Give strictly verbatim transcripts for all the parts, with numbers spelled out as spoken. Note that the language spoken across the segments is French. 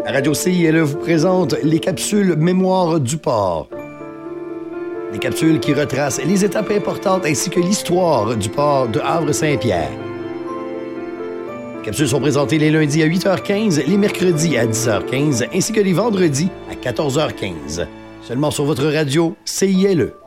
La radio C I L E vous présente les capsules Mémoire du port. Des capsules qui retracent les étapes importantes ainsi que l'histoire du port de Havre-Saint-Pierre. Les capsules sont présentées les lundis à huit heures quinze, les mercredis à dix heures quinze ainsi que les vendredis à quatorze heures quinze. Seulement sur votre radio C I L E.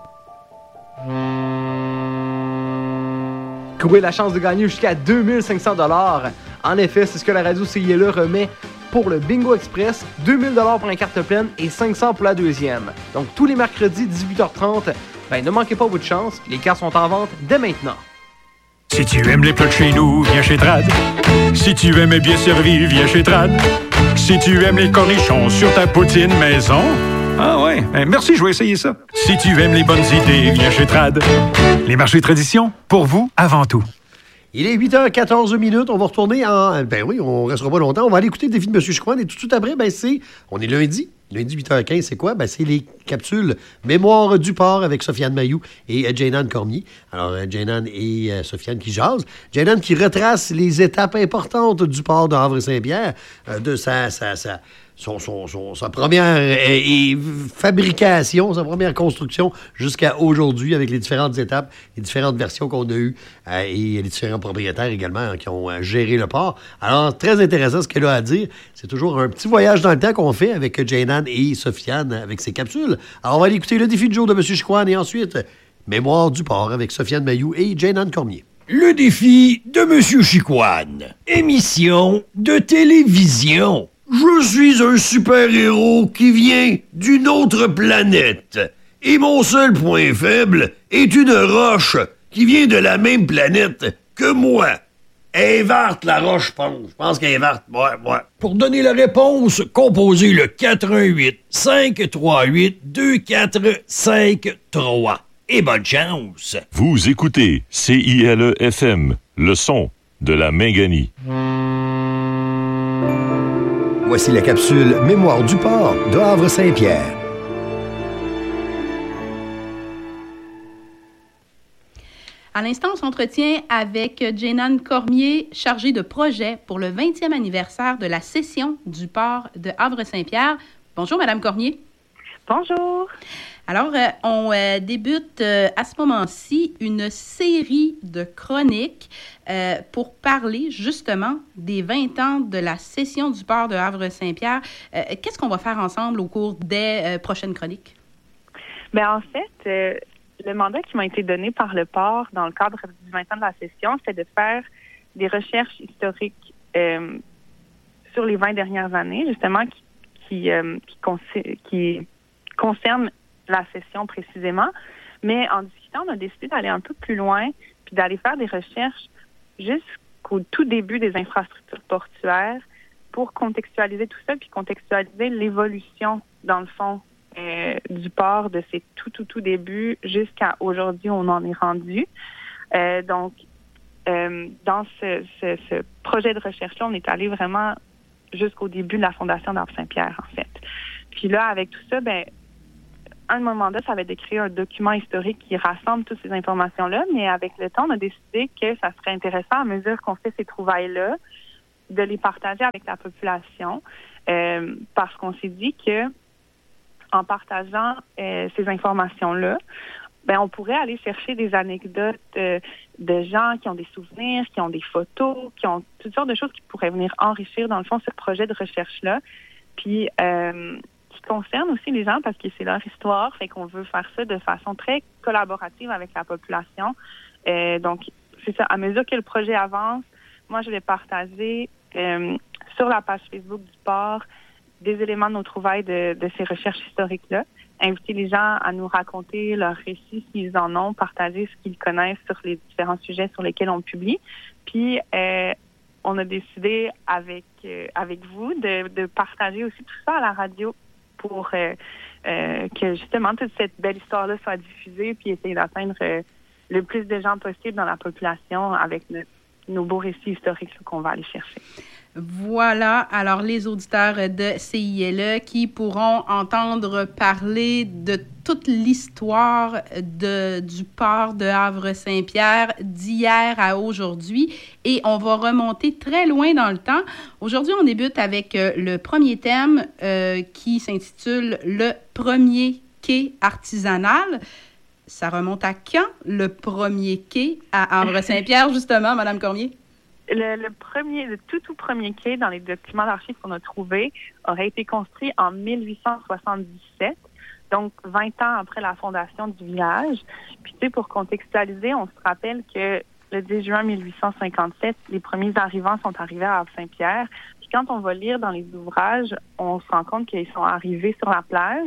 Courez la chance de gagner jusqu'à deux mille cinq cents dollars. En effet, c'est ce que la radio C I L E remet pour le Bingo Express, deux mille dollars pour la carte pleine et cinq cents pour la deuxième. Donc tous les mercredis dix-huit heures trente, ben ne manquez pas votre chance, les cartes sont en vente dès maintenant. Si tu aimes les plats de chez nous, viens chez Trad. Si tu aimes bien servir, viens chez Trad. Si tu aimes les cornichons sur ta poutine maison... Ah ouais, ben merci, je vais essayer ça. Si tu aimes les bonnes idées, viens chez Trad. Les marchés tradition, pour vous, avant tout. Il est huit heures quatorze minutes. On va retourner en... Ben oui, on restera pas longtemps. On va aller écouter le défi de M. Chicoine. Et tout de suite après, ben c'est... On est lundi. Lundi, huit heures quinze, c'est quoi? Ben c'est les capsules Mémoire du port avec Sofiane Mailloux et euh, Jaynan Cormier. Alors, euh, Jaynan et euh, Sofiane qui jasent. Jaynan qui retrace les étapes importantes du port de Havre-Saint-Pierre, euh, de sa... sa, sa Son, son, son, sa première euh, fabrication, sa première construction jusqu'à aujourd'hui avec les différentes étapes, les différentes versions qu'on a eues euh, et les différents propriétaires également hein, qui ont euh, géré le port. Alors, très intéressant ce qu'elle a à dire. C'est toujours un petit voyage dans le temps qu'on fait avec Jaynan et Sofiane avec ses capsules. Alors, on va aller écouter le défi de jour de M. Chicoine et ensuite Mémoire du port avec Sofiane Mailloux et Jaynan Cormier. Le défi de M. Chicoine. Émission de télévision. Je suis un super-héros qui vient d'une autre planète. Et mon seul point faible est une roche qui vient de la même planète que moi. Elle est verte, la roche, je pense. Je pense qu'elle est verte. Ouais, ouais. Pour donner la réponse, composez le quatre un huit, cinq trois huit, deux quatre cinq trois. Et bonne chance. Vous écoutez C I L E F M, le son de la Minganie. Voici la capsule Mémoire du port de Havre-Saint-Pierre. À l'instant, on s'entretient avec Jaynan Cormier, chargée de projet pour le vingtième anniversaire de la cession du port de Havre-Saint-Pierre. Bonjour, Madame Cormier. Bonjour. Alors, euh, on euh, débute euh, à ce moment-ci une série de chroniques euh, pour parler justement des vingt ans de la cession du port de Havre-Saint-Pierre. Euh, qu'est-ce qu'on va faire ensemble au cours des euh, prochaines chroniques? Bien, en fait, euh, le mandat qui m'a été donné par le port dans le cadre du vingt ans de la cession, c'est de faire des recherches historiques euh, sur les vingt dernières années, justement, qui, qui, euh, qui, consi- qui concernent la session précisément, mais en discutant, on a décidé d'aller un peu plus loin puis d'aller faire des recherches jusqu'au tout début des infrastructures portuaires pour contextualiser tout ça puis contextualiser l'évolution, dans le fond, euh, du port de ses tout, tout, tout débuts jusqu'à aujourd'hui où on en est rendu. Euh, donc, euh, dans ce, ce, ce projet de recherche-là, on est allé vraiment jusqu'au début de la fondation d'Havre-Saint-Pierre, en fait. Puis là, avec tout ça, ben un de mon mandat, ça avait d'écrire un document historique qui rassemble toutes ces informations-là, mais avec le temps, on a décidé que ça serait intéressant, à mesure qu'on fait ces trouvailles-là, de les partager avec la population, euh, parce qu'on s'est dit que en partageant euh, ces informations-là, ben on pourrait aller chercher des anecdotes euh, de gens qui ont des souvenirs, qui ont des photos, qui ont toutes sortes de choses qui pourraient venir enrichir, dans le fond, ce projet de recherche-là. Puis, euh, qui concerne aussi les gens parce que c'est leur histoire, fait qu'on veut faire ça de façon très collaborative avec la population. Euh, donc, c'est ça, à mesure que le projet avance, moi, je vais partager euh, sur la page Facebook du port des éléments de nos trouvailles de, de ces recherches historiques-là, inviter les gens à nous raconter leurs récits s'ils en ont, partager ce qu'ils connaissent sur les différents sujets sur lesquels on publie. Puis, euh, on a décidé avec euh, avec vous de, de partager aussi tout ça à la radio pour euh, euh, que justement toute cette belle histoire-là soit diffusée puis essayer d'atteindre euh, le plus de gens possible dans la population avec notre, nos beaux récits historiques là, qu'on va aller chercher. Voilà, alors les auditeurs de C I L E qui pourront entendre parler de toute l'histoire de, du port de Havre-Saint-Pierre d'hier à aujourd'hui et on va remonter très loin dans le temps. Aujourd'hui, on débute avec euh, le premier thème euh, qui s'intitule « Le premier quai artisanal ». Ça remonte à quand, le premier quai à Havre-Saint-Pierre, justement, Mme Cormier? Le, le premier, le tout, tout premier quai dans les documents d'archives qu'on a trouvés aurait été construit en mille huit cent soixante-dix-sept, donc vingt ans après la fondation du village. Puis, tu sais, pour contextualiser, on se rappelle que le dix juin mille huit cent cinquante-sept, les premiers arrivants sont arrivés à Havre-Saint-Pierre. Puis, quand on va lire dans les ouvrages, on se rend compte qu'ils sont arrivés sur la plage.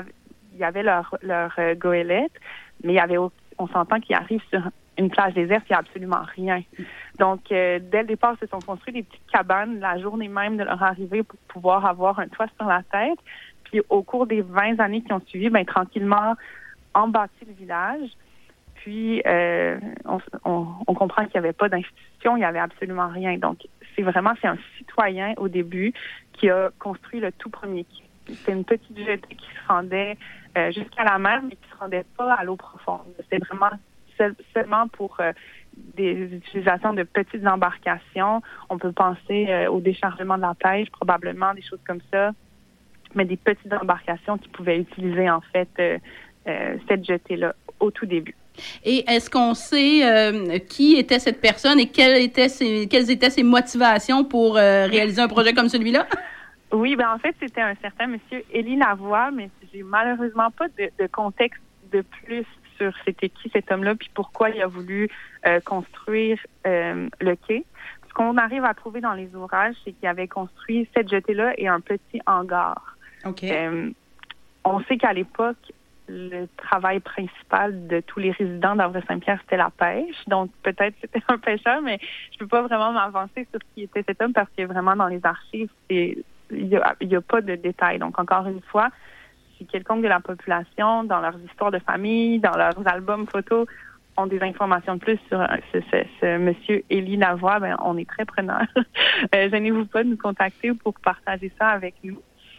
Il y avait leur, leur euh, goélette, mais il y avait, on s'entend qu'ils arrivent sur une plage déserte, il n'y a absolument rien. Donc, euh, dès le départ, ils se sont construits des petites cabanes la journée même de leur arrivée pour pouvoir avoir un toit sur la tête. Puis, au cours des vingt années qui ont suivi, ben, tranquillement, ont bâti le village. Puis, euh, on, on, on comprend qu'il n'y avait pas d'institution, il n'y avait absolument rien. Donc, c'est vraiment, c'est un citoyen au début qui a construit le tout premier quai. C'était une petite jetée qui se rendait euh, jusqu'à la mer, mais qui ne se rendait pas à l'eau profonde. C'était vraiment seulement pour euh, des utilisations de petites embarcations. On peut penser euh, au déchargement de la pêche, probablement, des choses comme ça, mais des petites embarcations qui pouvaient utiliser, en fait, euh, euh, cette jetée-là au tout début. Et est-ce qu'on sait euh, qui était cette personne et quelles étaient ses, quelles étaient ses motivations pour euh, réaliser un projet comme celui-là? Oui, ben en fait, c'était un certain monsieur Élie Lavoie, mais j'ai malheureusement pas de, de contexte de plus sur c'était qui cet homme-là, puis pourquoi il a voulu euh, construire euh, le quai. Ce qu'on arrive à trouver dans les ouvrages, c'est qu'il avait construit cette jetée-là et un petit hangar. OK. Euh, on sait qu'à l'époque, le travail principal de tous les résidents d'Havre-Saint-Pierre, c'était la pêche. Donc, peut-être c'était un pêcheur, mais je peux pas vraiment m'avancer sur qui était cet homme parce que vraiment, dans les archives, c'est, il y a, il y a pas de détails. Donc, encore une fois, si quelconque de la population, dans leurs histoires de famille, dans leurs albums photos, ont des informations de plus sur ce, ce, ce monsieur Élie Lavoie, ben, on est très preneurs. euh, gênez-vous pas de nous contacter pour partager ça avec nous.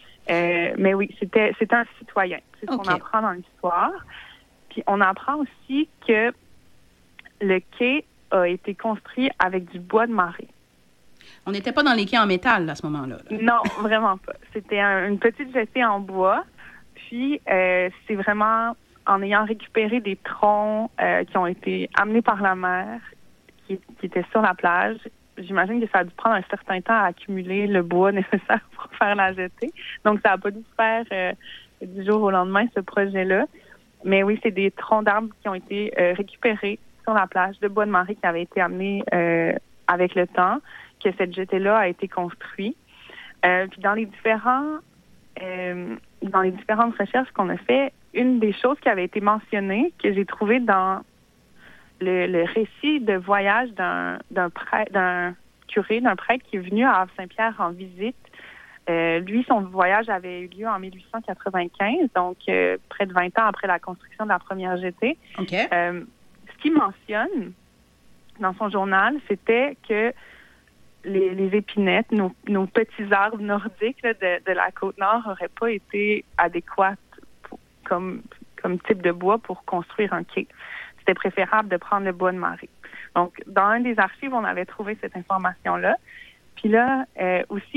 Euh, mais oui, c'était, c'était un citoyen. C'est ce okay. qu'on apprend dans l'histoire. Puis on apprend aussi que le quai a été construit avec du bois de marée. On n'était pas dans les quais en métal à ce moment-là. Là. Non, vraiment pas. C'était un, une petite jetée en bois. Puis euh, c'est vraiment en ayant récupéré des troncs euh, qui ont été amenés par la mer, qui, qui étaient sur la plage. J'imagine que ça a dû prendre un certain temps à accumuler le bois nécessaire pour faire la jetée. Donc, ça n'a pas dû se faire euh, du jour au lendemain, ce projet-là. Mais oui, c'est des troncs d'arbres qui ont été euh, récupérés sur la plage de bois de marée qui avaient été amenés euh, avec le temps, que cette jetée-là a été construite. Euh, puis dans les différents, euh, dans les différentes recherches qu'on a fait, une des choses qui avait été mentionnée, que j'ai trouvée dans Le, le récit de voyage d'un, d'un, prêtre, d'un curé, d'un prêtre qui est venu à Havre-Saint-Pierre en visite. Euh, lui, son voyage avait eu lieu en mille huit cent quatre-vingt-quinze, donc euh, près de vingt ans après la construction de la première jetée. Okay. Euh, ce qu'il mentionne dans son journal, c'était que les, les épinettes, nos, nos petits arbres nordiques là, de, de la Côte-Nord n'auraient pas été adéquates pour, comme, comme type de bois pour construire un quai. C'était préférable de prendre le bois de marée. Donc, dans un des archives, on avait trouvé cette information-là. Puis là, euh, aussi,